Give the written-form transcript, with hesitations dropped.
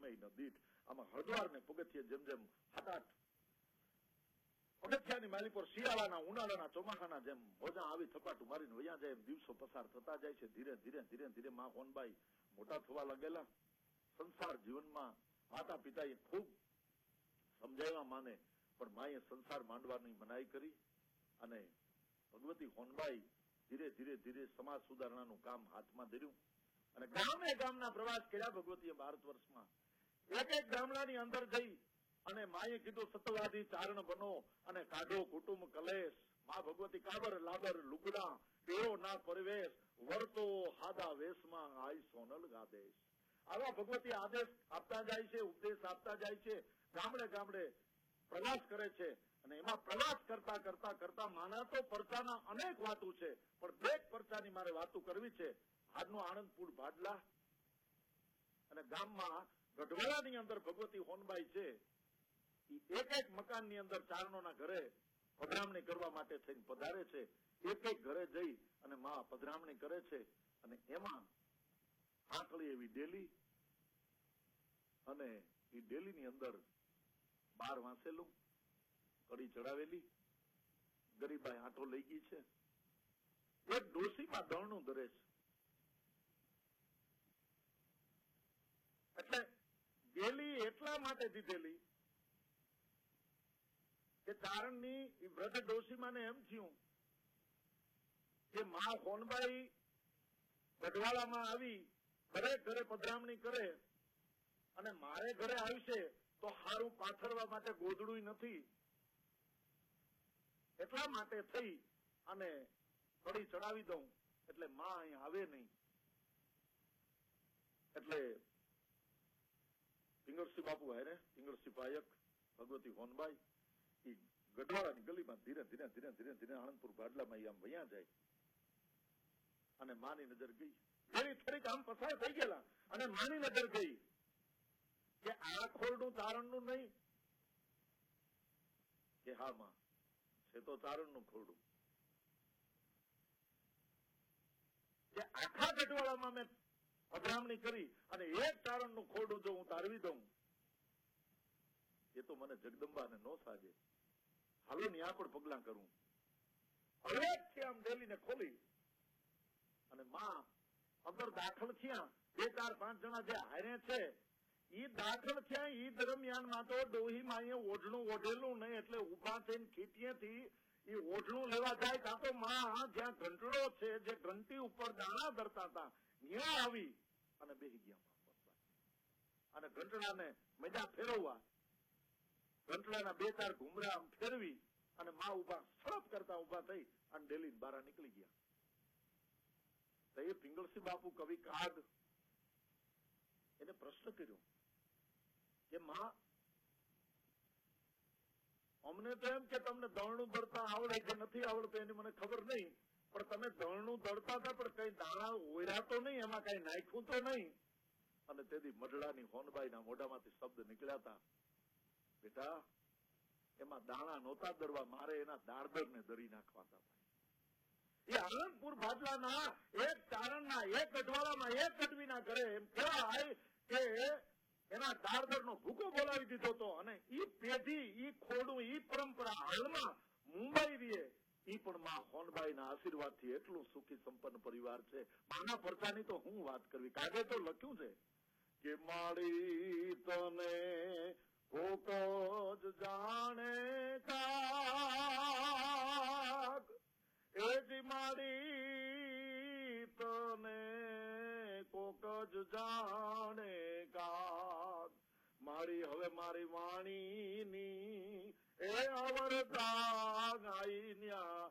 સમય દીઠ આમાં હળદ્વાર ને પગથિયે જેમ જેમ 7-8 પગથિયાની માલી પર શિયાળાના ઉનાળાના ચોમાસાના જેમ મોજા આવી થપાટું મારીને વયા જાય એમ દિવસો પસાર થતા જાય છે. ધીરે ધીરે ધીરે ધીરે માં હોનબાઈ મોટા થવા લાગેલા. સંસાર જીવનમાં માતા પિતાએ ખૂબ સમજાવ્યા માને, પણ માએ સંસાર માંડવાની મનાઈ કરી અને ભગવતી હોનબાઈ ધીરે ધીરે ધીરે સમાજ સુધારણાનું કામ હાથમાં ધર્યું અને ગામે ગામના પ્રવાસ કર્યા. ભગવતીએ ભારત વર્ષમાં એક એક ગામડાની અંદર જઈ અને માએ કીધું સતવાદી ચારણ બનો અને કાઢો કુટુંબ કલેશ. માં ભગવતી કાબર લાબર લુગડા પેરો ના પરિવેશ વર્તો હાદા વેશમાં આઈ સોનલ ગાદેશ. આવા ભગવતી આદેશ આપતા જાય છે, ઉપદેશ આપતા જાય છે, ગામડે ગામડે પ્રવાસ કરે છે અને એમાં પ્રવાસ કરતા કરતા કરતા માના તો પરચાના અનેક વાતો છે, પણ બે પરચાની મારે વાતો કરવી છે. આજનું આણંદપુર ભાડલા અને ગામમાં ગઢવાડાની અંદર ભગવતી હોનબાઈ છે. એક એક મકાનની અંદર ચારણોના ઘરે પધરામણી કરવા માટે થઈને પધારે છે. એક એક ઘરે જઈ અને માં પધરામણી કરે છે અને એમાં આંકળી એવી ડેલી અને એ ડેલીની અંદર 12 વાંસેલું, કડી ચડાવેલી, ગરીબાઈ આંટો લઈ ગઈ છે. એક ડોસીમાં દળનું ધરે છે. એટલે ડેલી એટલા માટે દીધેલી કે ચારણની વૃદ્ધ ડોસીમાને એમ થયું કે માં હોનબાઈ ગઢવાડામાં આવી દરેક ઘરે પધરામણી કરે અને મારે ઘરે આવશે તો હારું પાથરવા માટે ગોદડું નથી, એટલા માટે થઈ અને કડી ચડાવી દઉં એટલે માં અહીં આવે નહીં. એટલે પિંગળસિંહ બાપુ હારે પિંગળસિંહ પાયક ભગવતી હોનબાઈ એ ગઢવાડાની ગલીમાં ધીરે ધીરે ધીરે ધીરે ધીરે આણંદપુર ભાડલામાં આમ વયા જાય અને માની નજર ગઈ. એવી થોડીક આમ પસાર થઈ ગયેલા અને માની નજર ગઈ કે આ ખોરડું ચારણનું નહીં કે હા માં છે તો ચારણનું ખોરડું. કે આખા ગઢવાડામાં મેં પધરામણી કરી અને એક ચારણનું ખોરડું જો હું તારવી દઉં એ તો મને જગદંબાને નો સાજે. હાલો ન્યા પણ પગલા કરું. હવેથી આમ ડેલીને ખોલી અને માં અંદર દાખલ થયા. 2, 4, 5 જણા જે હારે છે એ દાખલ થયા. એ દરમિયાનમાં તો ડોહી માએ ઓઢણું ઓઢેલું નહીં એટલે ઉભા થઈને ખીટીએથી એ ઓઢણું લેવા જાય ત્યાં તો માં જ્યાં ઘંટડો છે જે ઘંટી ઉપર દાણા ધરતા હતા ત્યાં આવી અને બેસી ગયા અને ઘંટડાને મજા ફેરવવા ઘંટડાના 2, 4 ઘુમરા ફેરવી અને માં ઉભા સળપ કરતા ઉભા થઈ અને ડેલી બહાર નીકળી ગયા. તો એ પિંગળસિંહ બાપુ કવિ કાગ એને પ્રશ્ન કર્યો કે માં અમને તો એમ કે તમને દળનું દળતા આવડે કે નથી આવડતું એની મને ખબર નહીં, પણ તમે દળનું દળતા હતા પણ કઈ દાણા ઓર્યા તો નહીં, એમાં કઈ નાખ્યું તો નહીં. અને તેથી મઢડાની હોનબાઈના મોઢામાંથી શબ્દ નીકળ્યા હતા, બેટા એમાં દાણા નહોતા દરવા, મારે એના દાળદરને દરી નાખવા હતા. એ આણંદપુર ભાડલાના એક ચારણના એક ગઢવાડામાં એક ગઢવીના ઘરે એમ કહેવાય કે એના દાળદરનો ભૂકો બોલાવી દીધો હતો. અને ઈ પેઢી, ઈ ખોડું, ઈ પરંપરા હાલમાં મુંબઈ રીએ ઈ પણ માં હોનબાઈના આશીર્વાદથી એટલું સુખી સંપન્ન પરિવાર છે. માના પરચાની તો હું વાત કરવી. કાગે તો લખ્યું છે કે મારી તને કોક જ જાણે કાગ, એ જ મારી તને કોક જ જાણે કાગ, મારી હવે મારી વાણીની એ અવરતા ગાઈ ન્યા